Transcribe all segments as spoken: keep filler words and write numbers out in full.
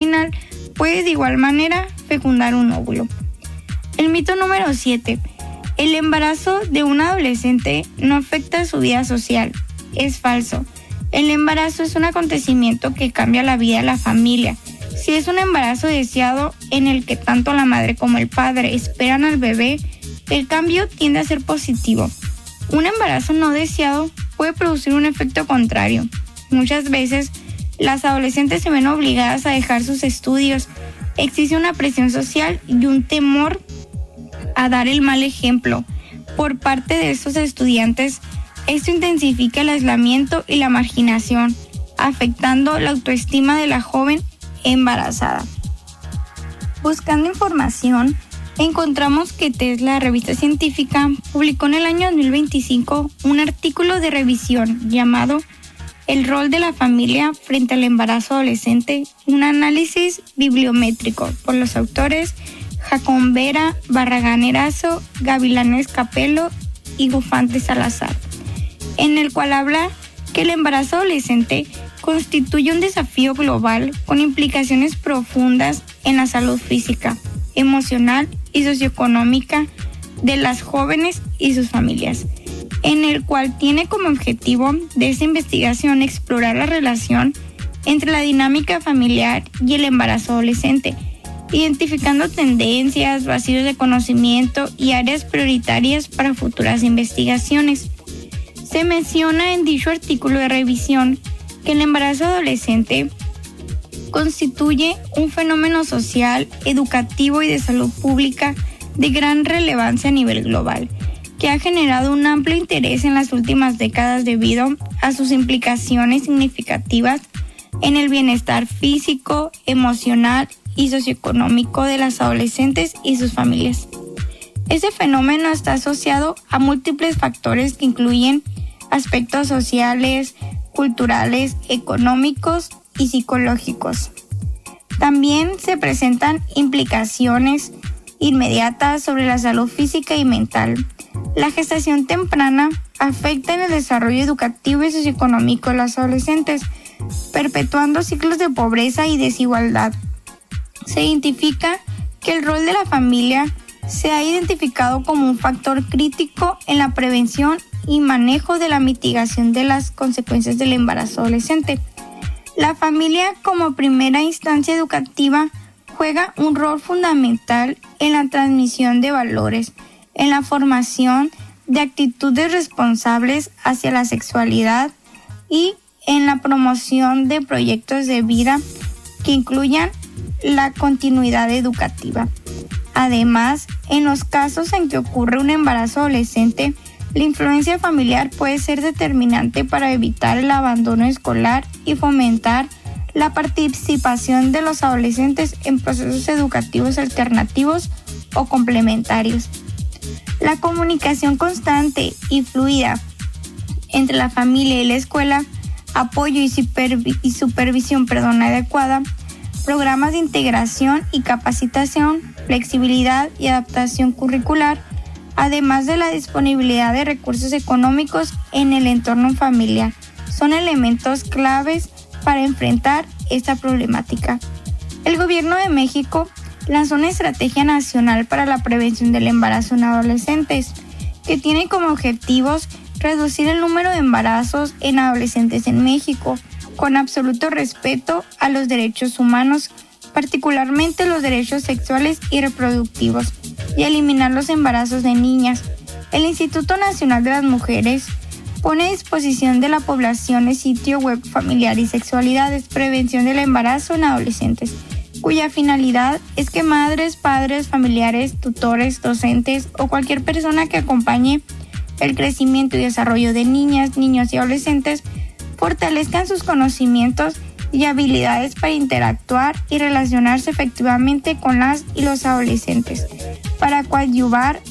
vaginal puede de igual manera fecundar un óvulo. El mito número siete. El embarazo de un adolescente no afecta su vida social. Es falso. El embarazo es un acontecimiento que cambia la vida de la familia. Si es un embarazo deseado en el que tanto la madre como el padre esperan al bebé, el cambio tiende a ser positivo. Un embarazo no deseado puede producir un efecto contrario. Muchas veces, las adolescentes se ven obligadas a dejar sus estudios. Existe una presión social y un temor a dar el mal ejemplo por parte de estos estudiantes. Esto intensifica el aislamiento y la marginación, afectando la autoestima de la joven embarazada. Buscando información, encontramos que Tesla, revista científica, publicó en el año dos mil veinticinco un artículo de revisión llamado El rol de la familia frente al embarazo adolescente, un análisis bibliométrico, por los autores Jacón Vera, Barragán Erazo, Gavilanes Capello y Gufante Salazar, en el cual habla que el embarazo adolescente constituye un desafío global con implicaciones profundas en la salud física, emocional y socioeconómica de las jóvenes y sus familias, en el cual tiene como objetivo de esta investigación explorar la relación entre la dinámica familiar y el embarazo adolescente, identificando tendencias, vacíos de conocimiento y áreas prioritarias para futuras investigaciones. Se menciona en dicho artículo de revisión que el embarazo adolescente constituye un fenómeno social, educativo y de salud pública de gran relevancia a nivel global, que ha generado un amplio interés en las últimas décadas debido a sus implicaciones significativas en el bienestar físico, emocional y socioeconómico de las adolescentes y sus familias. Este fenómeno está asociado a múltiples factores que incluyen aspectos sociales, culturales, económicos y psicológicos. También se presentan implicaciones inmediatas sobre la salud física y mental. La gestación temprana afecta en el desarrollo educativo y socioeconómico de los adolescentes, perpetuando ciclos de pobreza y desigualdad. Se identifica que el rol de la familia se ha identificado como un factor crítico en la prevención y manejo de la mitigación de las consecuencias del embarazo adolescente. La familia, como primera instancia educativa, juega un rol fundamental en la transmisión de valores, en la formación de actitudes responsables hacia la sexualidad y en la promoción de proyectos de vida que incluyan la continuidad educativa. Además, en los casos en que ocurre un embarazo adolescente, la influencia familiar puede ser determinante para evitar el abandono escolar y fomentar la participación de los adolescentes en procesos educativos alternativos o complementarios. La comunicación constante y fluida entre la familia y la escuela, apoyo y, supervi- y supervisión perdón, adecuada, programas de integración y capacitación, flexibilidad y adaptación curricular, además de la disponibilidad de recursos económicos en el entorno familiar, son elementos claves para enfrentar esta problemática. El Gobierno de México lanzó una estrategia nacional para la prevención del embarazo en adolescentes, que tiene como objetivos reducir el número de embarazos en adolescentes en México, con absoluto respeto a los derechos humanos, particularmente los derechos sexuales y reproductivos, y eliminar los embarazos de niñas. El Instituto Nacional de las Mujeres pone a disposición de la población el sitio web Familiar y Sexualidades, Prevención del Embarazo en Adolescentes, cuya finalidad es que madres, padres, familiares, tutores, docentes o cualquier persona que acompañe el crecimiento y desarrollo de niñas, niños y adolescentes fortalezcan sus conocimientos y habilidades para interactuar y relacionarse efectivamente con las y los adolescentes, para coadyuvar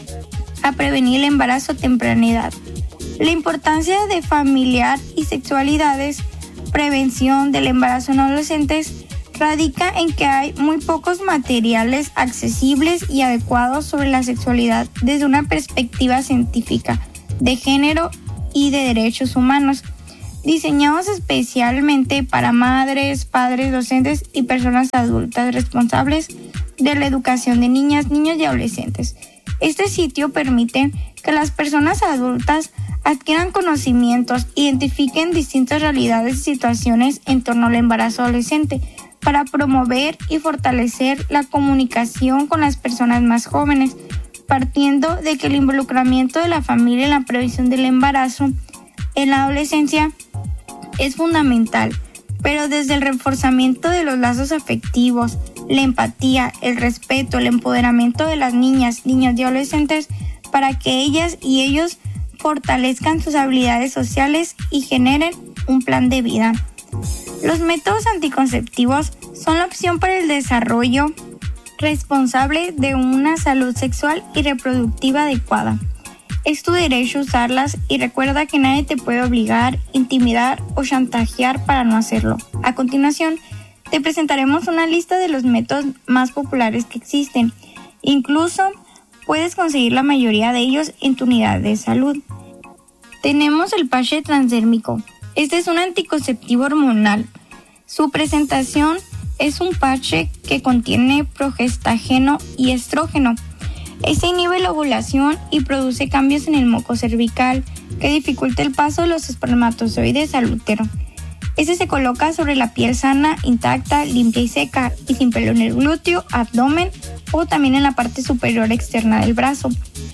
a prevenir el embarazo a temprana edad. La importancia de familiar y sexualidades, prevención del embarazo en adolescentes, radica en que hay muy pocos materiales accesibles y adecuados sobre la sexualidad desde una perspectiva científica, de género y de derechos humanos. diseñados especialmente para madres, padres, docentes y personas adultas responsables de la educación de niñas, niños y adolescentes. Este sitio permite que las personas adultas adquieran conocimientos, identifiquen distintas realidades y situaciones en torno al embarazo adolescente para promover y fortalecer la comunicación con las personas más jóvenes, partiendo de que el involucramiento de la familia en la prevención del embarazo en la adolescencia es fundamental, pero desde el reforzamiento de los lazos afectivos, la empatía, el respeto, el empoderamiento de las niñas, niños y adolescentes para que ellas y ellos fortalezcan sus habilidades sociales y generen un plan de vida. Los métodos anticonceptivos son la opción para el desarrollo responsable de una salud sexual y reproductiva adecuada. Es tu derecho usarlas y recuerda que nadie te puede obligar, intimidar o chantajear para no hacerlo. A continuación, te presentaremos una lista de los métodos más populares que existen. Incluso puedes conseguir la mayoría de ellos en tu unidad de salud. Tenemos el parche transdérmico. Este es un anticonceptivo hormonal. Su presentación es un parche que contiene progestageno y estrógeno. Este inhibe la ovulación y produce cambios en el moco cervical que dificulta el paso de los espermatozoides al útero. Este se coloca sobre la piel sana, intacta, limpia y seca y sin pelo en el glúteo, abdomen o también en la parte superior externa del brazo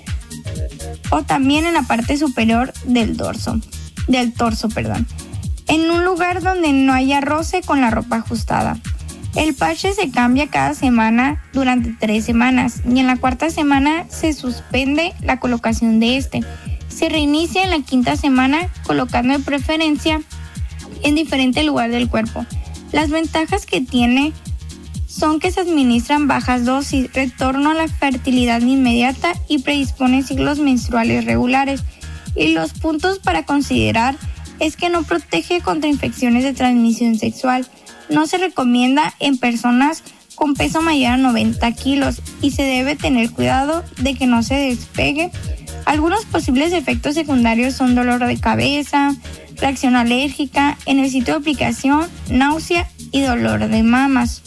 o también en la parte superior del dorso, del torso, perdón, en un lugar donde no haya roce con la ropa ajustada. El parche se cambia cada semana durante tres semanas y en la cuarta semana se suspende la colocación de este. Se reinicia en la quinta semana colocando de preferencia en diferente lugar del cuerpo. Las ventajas que tiene son que se administran bajas dosis, retorno a la fertilidad inmediata y predispone ciclos menstruales regulares. Y los puntos para considerar es que no protege contra infecciones de transmisión sexual. No se recomienda en personas con peso mayor a noventa kilos y se debe tener cuidado de que no se despegue. Algunos posibles efectos secundarios son dolor de cabeza, reacción alérgica, en el sitio de aplicación, náusea y dolor de mamas.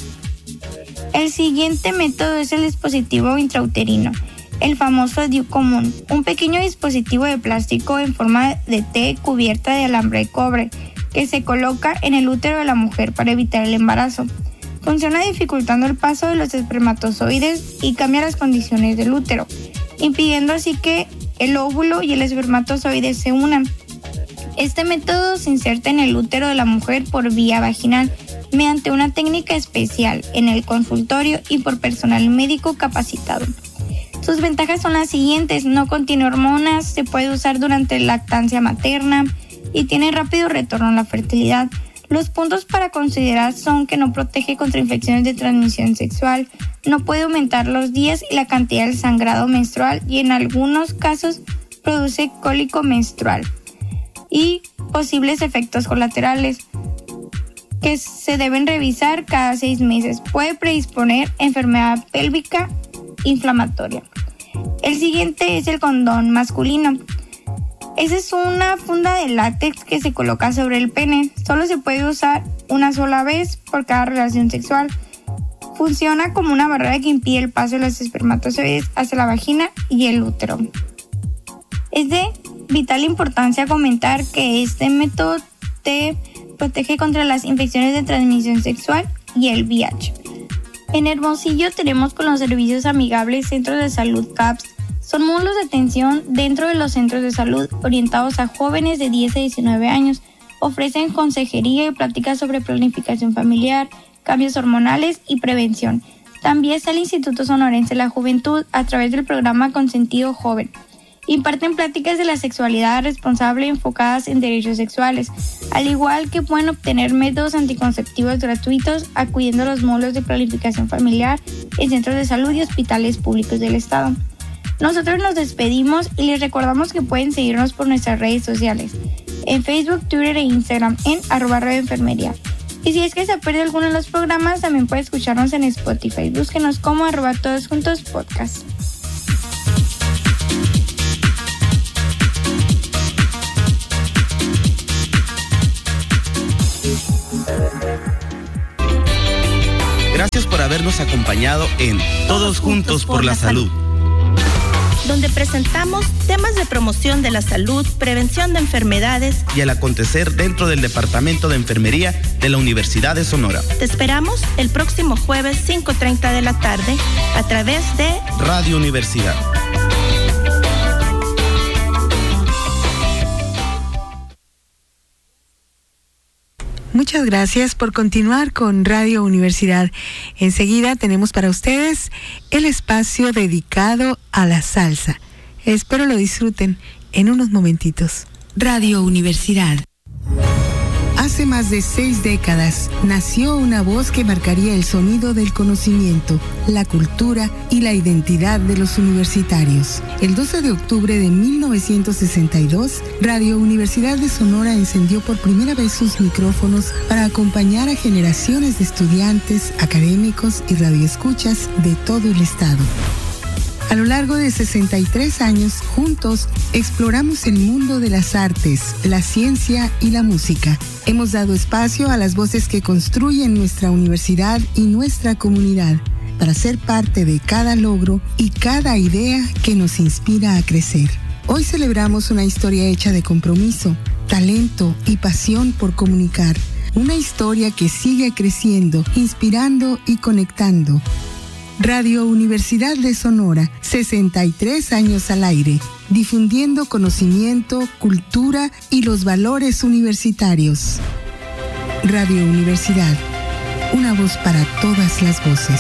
El siguiente método es el dispositivo intrauterino, el famoso D I U común, un pequeño dispositivo de plástico en forma de T cubierta de alambre de cobre que se coloca en el útero de la mujer para evitar el embarazo. Funciona dificultando el paso de los espermatozoides y cambia las condiciones del útero, impidiendo así que el óvulo y el espermatozoide se unan. Este método se inserta en el útero de la mujer por vía vaginal mediante una técnica especial en el consultorio y por personal médico capacitado. Sus ventajas son las siguientes: no contiene hormonas, se puede usar durante la lactancia materna y tiene rápido retorno a la fertilidad. Los puntos para considerar son que no protege contra infecciones de transmisión sexual, no puede aumentar los días y la cantidad del sangrado menstrual y en algunos casos produce cólico menstrual y posibles efectos colaterales que se deben revisar cada seis meses. Puede predisponer enfermedad pélvica inflamatoria. El siguiente es el condón masculino. Esa es una funda de látex que se coloca sobre el pene. Solo se puede usar una sola vez por cada relación sexual. Funciona como una barrera que impide el paso de los espermatozoides hacia la vagina y el útero. Es de vital importancia comentar que este método te protege contra las infecciones de transmisión sexual y el V I H. En Hermosillo tenemos con los servicios amigables Centros de Salud C A P S. Son módulos de atención dentro de los centros de salud orientados a jóvenes de diez a diecinueve años. Ofrecen consejería y pláticas sobre planificación familiar, cambios hormonales y prevención. También está el Instituto Sonorense de la Juventud a través del programa Consentido Joven. Imparten pláticas de la sexualidad responsable enfocadas en derechos sexuales, al igual que pueden obtener métodos anticonceptivos gratuitos acudiendo a los módulos de planificación familiar en centros de salud y hospitales públicos del estado. Nosotros nos despedimos y les recordamos que pueden seguirnos por nuestras redes sociales, en Facebook, Twitter e Instagram en arroba Radio Enfermería. Y si es que se pierde alguno de los programas, también puede escucharnos en Spotify. Búsquenos como arroba todos juntos podcast. Gracias por habernos acompañado en Todos Juntos por la Salud, donde presentamos temas de promoción de la salud, prevención de enfermedades y el acontecer dentro del Departamento de Enfermería de la Universidad de Sonora. Te esperamos el próximo jueves cinco treinta de la tarde a través de Radio Universidad. Muchas gracias por continuar con Radio Universidad. Enseguida tenemos para ustedes el espacio dedicado a la salsa. Espero lo disfruten en unos momentitos. Radio Universidad. Hace más de seis décadas nació una voz que marcaría el sonido del conocimiento, la cultura y la identidad de los universitarios. El doce de octubre de mil novecientos sesenta y dos, Radio Universidad de Sonora encendió por primera vez sus micrófonos para acompañar a generaciones de estudiantes, académicos y radioescuchas de todo el estado. A lo largo de sesenta y tres años, juntos exploramos el mundo de las artes, la ciencia y la música. Hemos dado espacio a las voces que construyen nuestra universidad y nuestra comunidad para ser parte de cada logro y cada idea que nos inspira a crecer. Hoy celebramos una historia hecha de compromiso, talento y pasión por comunicar. Una historia que sigue creciendo, inspirando y conectando. Radio Universidad de Sonora, sesenta y tres años al aire, difundiendo conocimiento, cultura y los valores universitarios. Radio Universidad, una voz para todas las voces.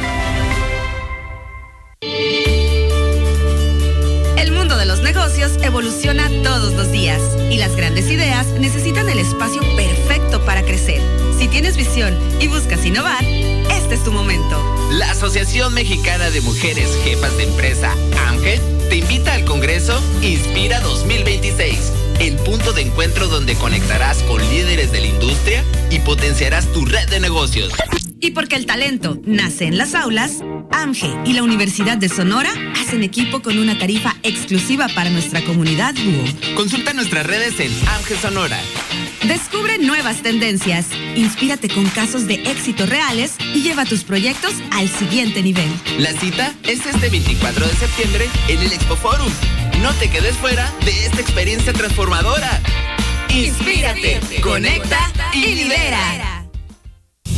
El mundo de los negocios evoluciona todos los días y las grandes ideas necesitan el espacio perfecto para crecer. Si tienes visión y buscas innovar, este es tu momento. La Asociación Mexicana de Mujeres Jefas de Empresa, AMGE, te invita al Congreso Inspira dos mil veintiséis, el punto de encuentro donde conectarás con líderes de la industria y potenciarás tu red de negocios. Y porque el talento nace en las aulas, AMGE y la Universidad de Sonora hacen equipo con una tarifa exclusiva para nuestra comunidad B U O. Consulta nuestras redes en AMGE Sonora. Descubre nuevas tendencias, inspírate con casos de éxito reales y lleva tus proyectos al siguiente nivel. La cita es este veinticuatro de septiembre en el Expo Forum. No te quedes fuera de esta experiencia transformadora. Inspírate, conecta y lidera.